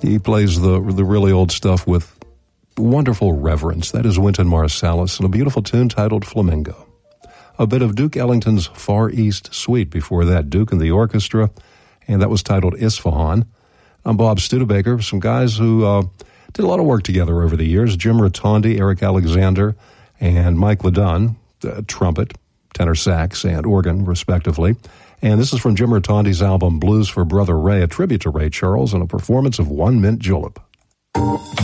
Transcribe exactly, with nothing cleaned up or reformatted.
He plays the the really old stuff with wonderful reverence. That is Wynton Marsalis, and a beautiful tune titled Flamingo. A bit of Duke Ellington's Far East Suite before that, Duke and the Orchestra, and that was titled Isfahan. I'm Bob Studebaker, some guys who uh, did a lot of work together over the years, Jim Rotondi, Eric Alexander, and Mike LeDun, uh, trumpet, tenor sax, and organ, respectively. And this is from Jim Rotondi's album Blues for Brother Ray, a tribute to Ray Charles and a performance of One Mint Julep.